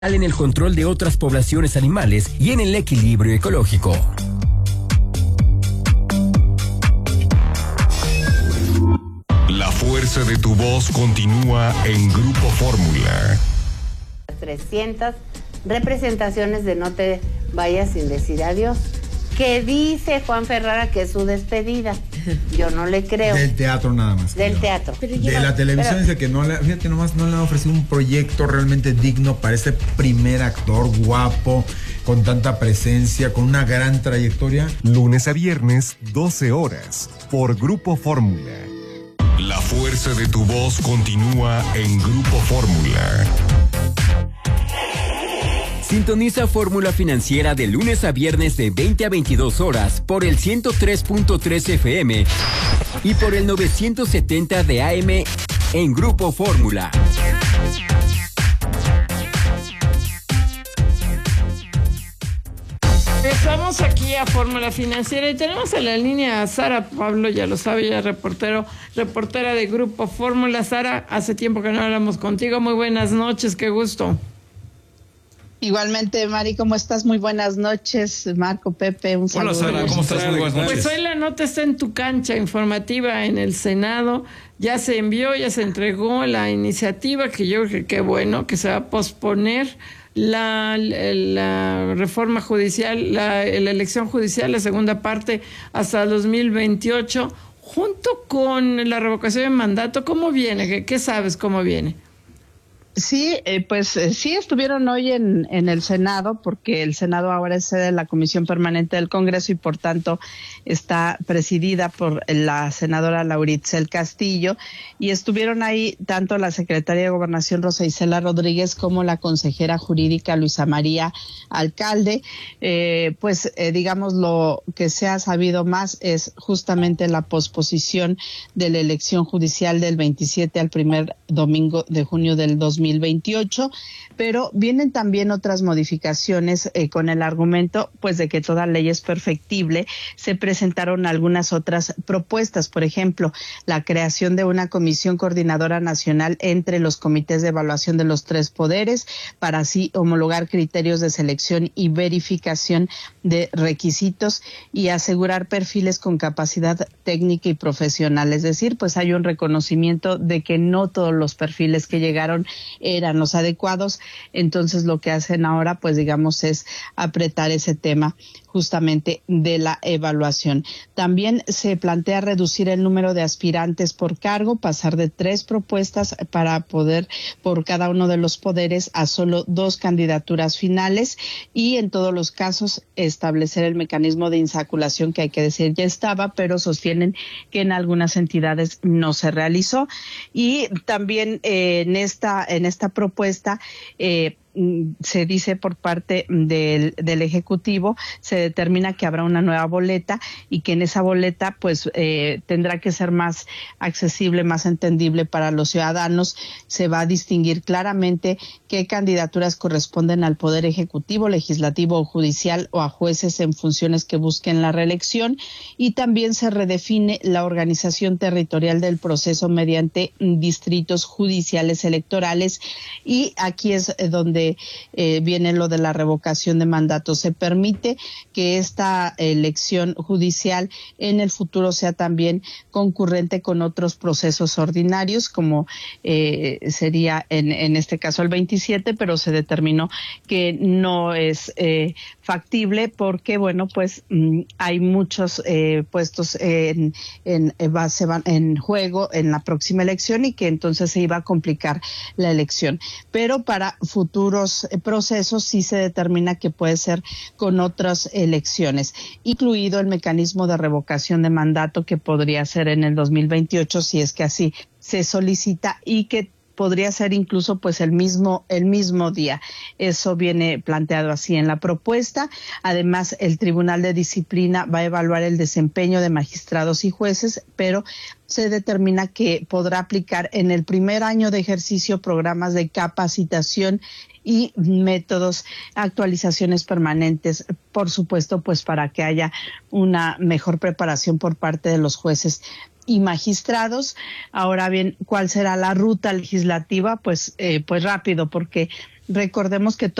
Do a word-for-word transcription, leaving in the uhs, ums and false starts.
en el control de otras poblaciones animales y en el equilibrio ecológico. La fuerza de tu voz continúa en Grupo Fórmula. trescientas representaciones de No te vayas sin decir adiós. ¿Qué dice Juan Ferrara que es su despedida? Yo no le creo. Del teatro nada más. Del creo. teatro. De lleva, la televisión pero, dice que no le, fíjate nomás, no le han ofrecido un proyecto realmente digno para este primer actor guapo, con tanta presencia, con una gran trayectoria. Lunes a viernes, doce horas, por Grupo Fórmula. La fuerza de tu voz continúa en Grupo Fórmula. Sintoniza Fórmula Financiera de lunes a viernes de veinte a veintidós horas por el ciento tres punto tres F M y por el novecientos setenta de A M en Grupo Fórmula. Estamos aquí a Fórmula Financiera y tenemos en la línea a Sara Pablo, ya lo sabe, ya reportero, reportera de Grupo Fórmula. Sara, hace tiempo que no hablamos contigo. Muy buenas noches, qué gusto. Igualmente, Mari, ¿cómo estás? Muy buenas noches. Marco, Pepe, un saludo. Hola, Sara, ¿cómo estás? Muy buenas noches. Pues hoy la nota está en tu cancha informativa en el Senado. Ya se envió, ya se entregó la iniciativa, que yo creo que qué bueno, que se va a posponer la, la reforma judicial, la, la elección judicial, la segunda parte, hasta dos mil veintiocho, junto con la revocación de mandato. ¿Cómo viene? ¿Qué, qué sabes cómo viene? Sí, eh, pues eh, sí estuvieron hoy en, en el Senado, porque el Senado ahora es sede de la Comisión Permanente del Congreso y por tanto está presidida por la senadora Lauritzel Castillo, y estuvieron ahí tanto la secretaria de Gobernación Rosa Isela Rodríguez como la consejera jurídica Luisa María Alcalde. Eh, pues eh, digamos, lo que se ha sabido más es justamente la posposición de la elección judicial del veintisiete al primer domingo de junio del dos mil veintiocho, pero vienen también otras modificaciones eh, con el argumento pues de que toda ley es perfectible. Se presentaron algunas otras propuestas, por ejemplo, la creación de una comisión coordinadora nacional entre los comités de evaluación de los tres poderes para así homologar criterios de selección y verificación de requisitos y asegurar perfiles con capacidad técnica y profesional. Es decir, pues hay un reconocimiento de que no todos los perfiles que llegaron eran los adecuados, entonces lo que hacen ahora, pues digamos, es apretar ese tema justamente de la evaluación. También se plantea reducir el número de aspirantes por cargo, pasar de tres propuestas para poder, por cada uno de los poderes, a solo dos candidaturas finales, y en todos los casos establecer el mecanismo de insaculación, que hay que decir ya estaba, pero sostienen que en algunas entidades no se realizó. Y también eh, en esta en esta propuesta eh, se dice por parte del, del Ejecutivo, se determina que habrá una nueva boleta y que en esa boleta pues eh, tendrá que ser más accesible, más entendible para los ciudadanos. Se va a distinguir claramente qué candidaturas corresponden al Poder Ejecutivo, Legislativo o Judicial, o a jueces en funciones que busquen la reelección, y también se redefine la organización territorial del proceso mediante distritos judiciales electorales, y aquí es donde Eh, viene lo de la revocación de mandato. Se permite que esta elección judicial en el futuro sea también concurrente con otros procesos ordinarios, como eh, sería en, en este caso el veintisiete, pero se determinó que no es eh, factible porque, bueno, pues mmm, hay muchos eh, puestos en, en, base, en juego en la próxima elección, y que entonces se iba a complicar la elección. Pero para futuros procesos sí se determina que puede ser con otras elecciones, incluido el mecanismo de revocación de mandato, que podría ser en el dos mil veintiocho si es que así se solicita, y que podría ser incluso pues el mismo el mismo día. Eso viene planteado así en la propuesta. Además, el Tribunal de Disciplina va a evaluar el desempeño de magistrados y jueces, pero se determina que podrá aplicar en el primer año de ejercicio programas de capacitación y métodos, actualizaciones permanentes, por supuesto, pues para que haya una mejor preparación por parte de los jueces y magistrados. Ahora bien, ¿cuál será la ruta legislativa? Pues, eh, pues rápido, porque Recordemos que